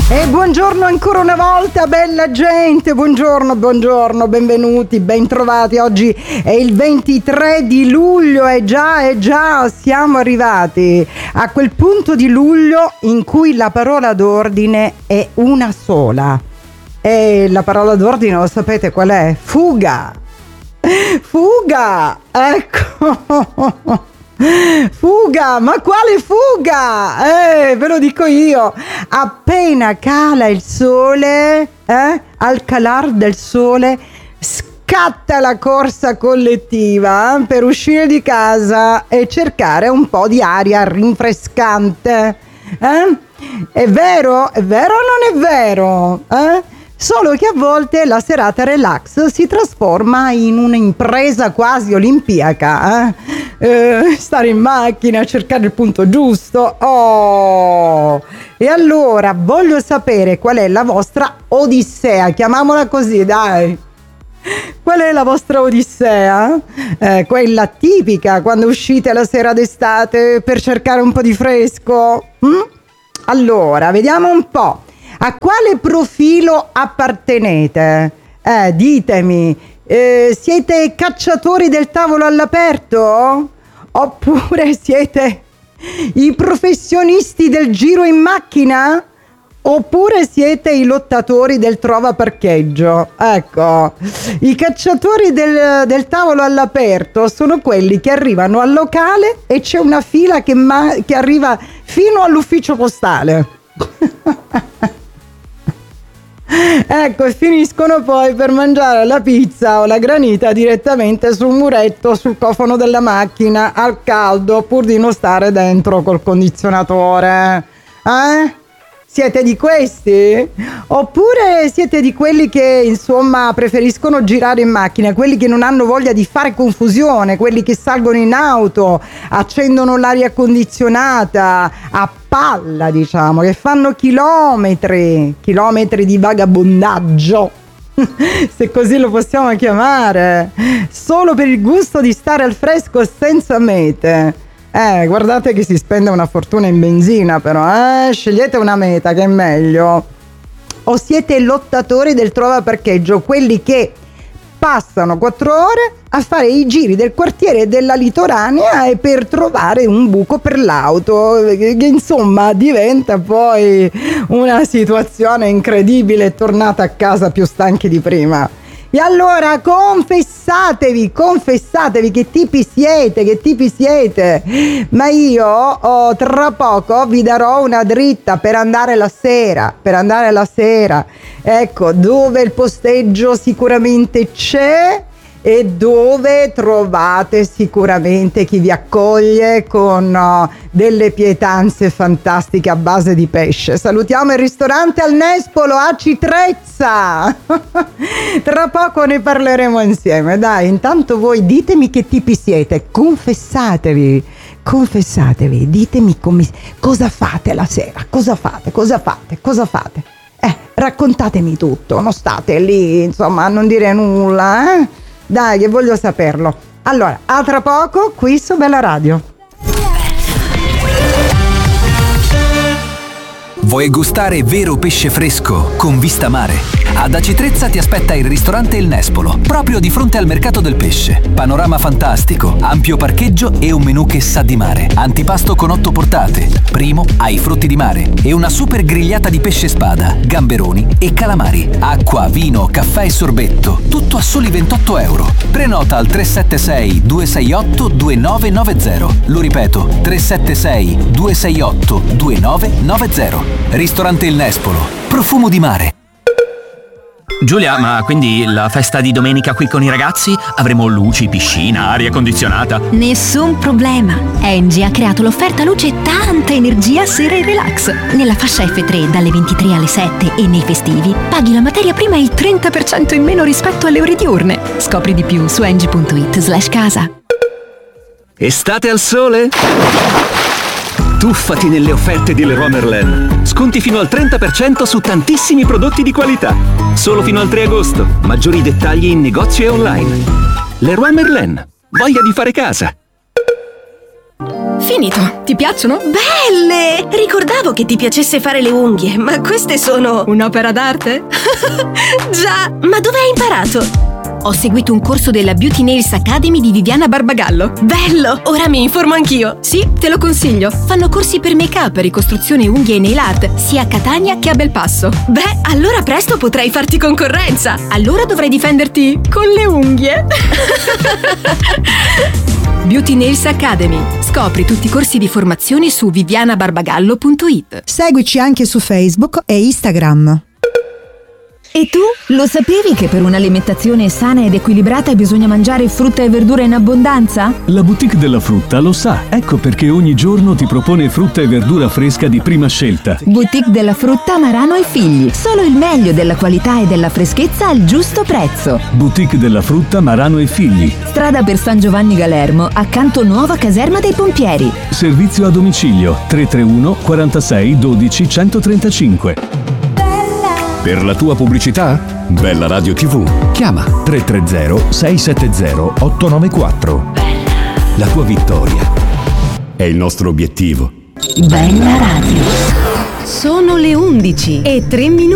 E buongiorno ancora una volta, bella gente, buongiorno, benvenuti, bentrovati. Oggi è il 23 di luglio, e già, siamo arrivati a quel punto di luglio in cui la parola d'ordine è una sola. E la parola d'ordine lo sapete qual è? Fuga! Fuga! Ecco! Fuga, ma quale fuga? Ve lo dico io. Appena cala il sole, al calar del sole scatta la corsa collettiva per uscire di casa e cercare un po' di aria rinfrescante. È vero? È vero o non è vero? Solo che a volte la serata relax si trasforma in un'impresa quasi olimpiaca. Stare in macchina, cercare il punto giusto. E allora voglio sapere qual è la vostra odissea, chiamiamola così, dai. Qual è la vostra odissea? Quella tipica quando uscite la sera d'estate per cercare un po' di fresco? Allora, vediamo un po'. A quale profilo appartenete? Ditemi, siete cacciatori del tavolo all'aperto? Oppure siete i professionisti del giro in macchina? Oppure siete i lottatori del trova parcheggio? Ecco, i cacciatori del tavolo all'aperto sono quelli che arrivano al locale e c'è una fila che arriva fino all'ufficio postale. Ecco, e finiscono poi per mangiare la pizza o la granita direttamente sul muretto, sul cofano della macchina, al caldo, pur di non stare dentro col condizionatore. Siete di questi? Oppure siete di quelli che insomma preferiscono girare in macchina, quelli che non hanno voglia di fare confusione, quelli che salgono in auto, accendono l'aria condizionata a palla, diciamo, che fanno chilometri di vagabondaggio, se così lo possiamo chiamare, solo per il gusto di stare al fresco senza mete. Guardate che si spende una fortuna in benzina, però scegliete una meta che è meglio. O siete lottatori del trova parcheggio, quelli che passano 4 ore a fare i giri del quartiere e della litoranea e per trovare un buco per l'auto, che insomma diventa poi una situazione incredibile, tornate a casa più stanchi di prima. E allora confessatevi che tipi siete. Ma io tra poco vi darò una dritta per andare la sera. Ecco, dove il posteggio sicuramente c'è e dove trovate sicuramente chi vi accoglie con delle pietanze fantastiche a base di pesce. Salutiamo il ristorante Al Nespolo a Citrezza. Tra poco ne parleremo insieme. Dai, intanto voi ditemi che tipi siete, confessatevi, ditemi cosa fate la sera, cosa fate. Raccontatemi tutto, non state lì insomma a non dire nulla, Dai, che voglio saperlo. Allora, a tra poco qui su Bella Radio. Vuoi gustare vero pesce fresco con vista mare? Ad Acitrezza ti aspetta il ristorante Il Nespolo, proprio di fronte al mercato del pesce. Panorama fantastico, ampio parcheggio e un menù che sa di mare. Antipasto con 8 portate, primo ai frutti di mare e una super grigliata di pesce spada, gamberoni e calamari. Acqua, vino, caffè e sorbetto, tutto a soli €28. Prenota al 376 268 2990. Lo ripeto, 376 268 2990. Ristorante Il Nespolo, profumo di mare. Giulia, ma quindi la festa di domenica qui con i ragazzi? Avremo luci, piscina, aria condizionata? Nessun problema. Engie ha creato l'offerta luce tanta energia sera e relax. Nella fascia F3 dalle 23 alle 7 e nei festivi paghi la materia prima il 30% in meno rispetto alle ore diurne. Scopri di più su engie.it/casa. Estate al sole? Tuffati nelle offerte di Leroy Merlin. Sconti fino al 30% su tantissimi prodotti di qualità. Solo fino al 3 agosto. Maggiori dettagli in negozio e online. Leroy Merlin. Voglia di fare casa. finito. Ti piacciono? Belle! Ricordavo che ti piacesse fare le unghie, ma queste sono... Un'opera d'arte? Già, ma dove hai imparato? Ho seguito un corso della Beauty Nails Academy di Viviana Barbagallo. Bello! Ora mi informo anch'io. Sì, te lo consiglio. Fanno corsi per make-up, ricostruzione unghie e nail art, sia a Catania che a Belpasso. Beh, allora presto potrei farti concorrenza. Allora dovrai difenderti con le unghie. Beauty Nails Academy. Scopri tutti i corsi di formazione su vivianabarbagallo.it. Seguici anche su Facebook e Instagram. E tu? Lo sapevi che per un'alimentazione sana ed equilibrata bisogna mangiare frutta e verdura in abbondanza? La boutique della frutta lo sa, ecco perché ogni giorno ti propone frutta e verdura fresca di prima scelta. Boutique della frutta Marano e Figli. Solo il meglio della qualità e della freschezza al giusto prezzo. Boutique della frutta Marano e Figli. Strada per San Giovanni Galermo, accanto nuova caserma dei pompieri. Servizio a domicilio 331 46 12 135. Per la tua pubblicità? Bella Radio TV. Chiama 330 670 894. La tua vittoria è il nostro obiettivo. Bella Radio. Sono le 11 e 3 minuti.